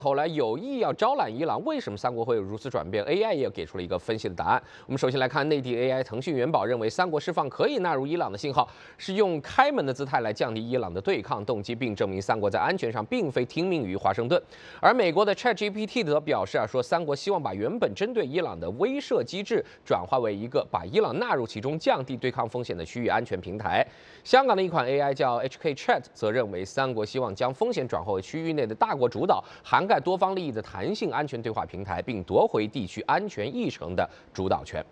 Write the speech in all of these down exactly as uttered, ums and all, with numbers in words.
头来有意要招揽伊朗，为什么三国会有如此转变 ？A I 也给出了一个分析的答案。我们首先来看内地 A I 腾讯元宝认为，三国释放可以纳入伊朗的信号，是用开门的姿态来降低伊朗的对抗动机，并证明三国在安全上并非听命于华盛顿。而美国的 ChatGPT 则表示啊，说三国希望把原本针对伊朗的威慑机制转化为一个把伊朗纳入其中、降低对抗风险的区域安全平台。香港的一款 A I 叫 H K Chat 则认为，三国希望将风险转化为区域内的大国主导，涵盖多方利益的弹性安全对话平台，并夺回地区安全议程的主导权。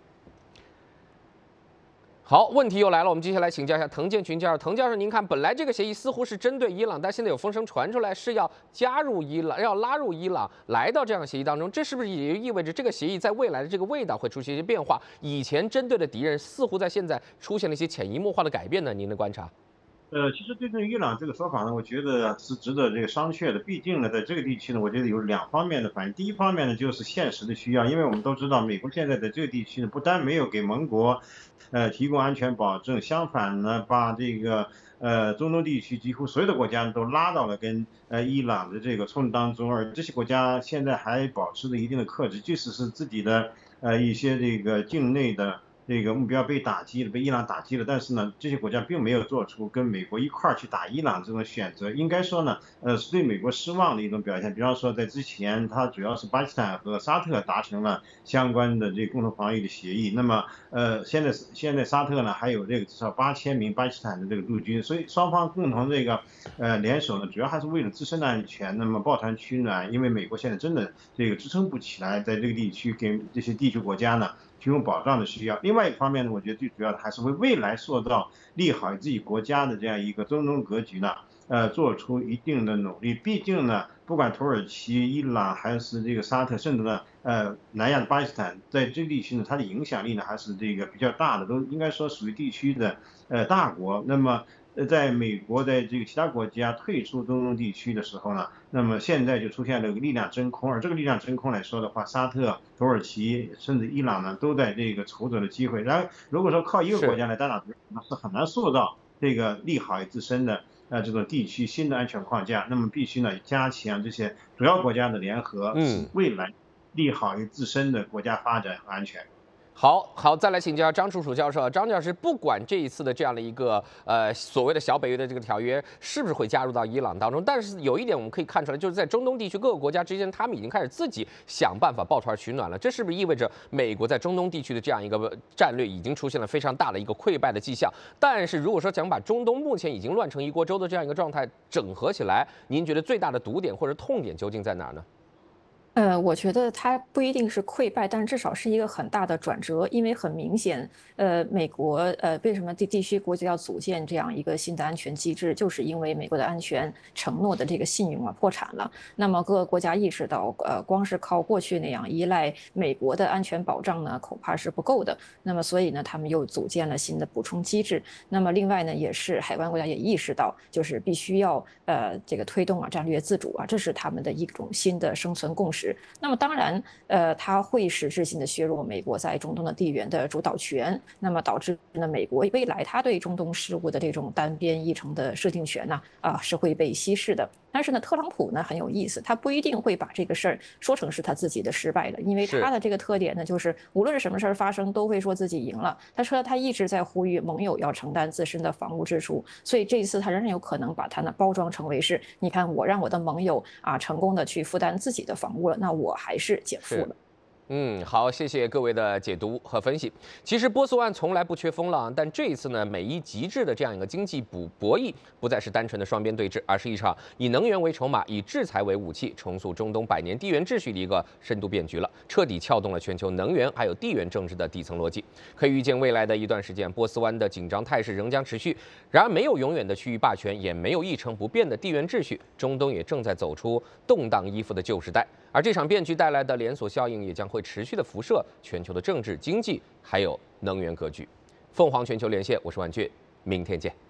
好，问题又来了，我们接下来请教一下滕建群教授。滕教授，您看，本来这个协议似乎是针对伊朗，但现在有风声传出来是要加入伊朗，要拉入伊朗来到这样的协议当中，这是不是也意味着这个协议在未来的这个味道会出现一些变化？以前针对的敌人似乎在现在出现了一些潜移默化的改变呢？您的观察？ 呃，其实对于伊朗这个说法呢，我觉得是值得这个商榷的。毕竟呢，在这个地区呢，我觉得有两方面的反应。第一方面呢，就是现实的需要，因为我们都知道，美国现在在这个地区呢，不但没有给盟国，呃，提供安全保证，相反呢，把这个呃中东地区几乎所有的国家都拉到了跟呃伊朗的这个冲突当中，而这些国家现在还保持着一定的克制，即使是自己的呃一些这个境内的。这个目标被打击了，被伊朗打击了，但是呢，这些国家并没有做出跟美国一块儿去打伊朗这种选择，应该说呢，呃，是对美国失望的一种表现。比方说，在之前，它主要是巴基斯坦和沙特达成了相关的这个共同防御的协议，那么，呃，现在现在沙特呢还有这个至少八千名巴基斯坦的这个陆军，所以双方共同这个呃联手呢，主要还是为了自身的安全，那么抱团取暖，因为美国现在真的这个支撑不起来，在这个地区给这些地区国家呢。提供保障的需要。另外一方面呢，我觉得最主要的还是为未来塑造利好自己国家的这样一个中东格局呢，呃，做出一定的努力。毕竟呢，不管土耳其、伊朗还是这个沙特，甚至呢，呃，南亚的巴基斯坦，在这个地区呢，它的影响力呢还是这个比较大的，都应该说属于地区的呃大国。那么。呃，在美国在这个其他国家退出中东地区的时候呢，那么现在就出现了一个力量真空，而这个力量真空来说的话，沙特、土耳其甚至伊朗呢，都在这个筹着的机会。然后，如果说靠一个国是。 家来单打独斗，那是很难塑造这个利好于自身的呃这种地区新的安全框架。那么必须呢加强这些主要国家的联合，使嗯。 未来利好于自身的国家发展和安全。 好好，再来请教张楚楚教授。张教授，不管这一次的这样的一个呃所谓的小北约的这个条约是不是会加入到伊朗当中，但是有一点我们可以看出来，就是在中东地区各个国家之间，他们已经开始自己想办法抱团取暖了。这是不是意味着美国在中东地区的这样一个战略已经出现了非常大的一个溃败的迹象？但是如果说想把中东目前已经乱成一锅粥的这样一个状态整合起来，您觉得最大的毒点或者痛点究竟在哪儿呢？ 呃，我觉得它不一定是溃败，但至少是一个很大的转折，因为很明显，呃，美国呃为什么地地区国家要组建这样一个新的安全机制，就是因为美国的安全承诺的这个信用啊破产了。那么各个国家意识到，呃，光是靠过去那样依赖美国的安全保障呢，恐怕是不够的。那么所以呢，他们又组建了新的补充机制。那么另外呢，也是海湾国家也意识到，就是必须要呃这个推动啊战略自主啊，这是他们的一种新的生存共识。那么当然，呃，它会实质性的削弱美国在中东的地缘的主导权，那么导致呢，美国未来它对中东事务的这种单边议程的设定权呢，啊，是会被稀释的。但是呢，特朗普呢很有意思，他不一定会把这个事儿说成是他自己的失败了，因为他的这个特点呢，就是无论是什么事儿发生，都会说自己赢了。他说他一直在呼吁盟友要承担自身的防务支出，所以这一次他仍然有可能把它呢包装成为是，你看我让我的盟友啊成功的去负担自己的防务了，那我还是减负了。 嗯，好，谢谢各位的解读和分析。其实波斯湾从来不缺风浪，但这一次呢，美伊极致的这样一个经济博博弈，不再是单纯的双边对峙，而是一场以能源为筹码、以制裁为武器，重塑中东百年地缘秩序的一个深度变局了，彻底撬动了全球能源还有地缘政治的底层逻辑。可以预见，未来的一段时间，波斯湾的紧张态势仍将持续。然而，没有永远的区域霸权，也没有一成不变的地缘秩序，中东也正在走出动荡依附的旧时代。而这场变局带来的连锁效应也将会持续的辐射全球的政治、经济还有能源格局。凤凰全球连线，我是万俊，明天见。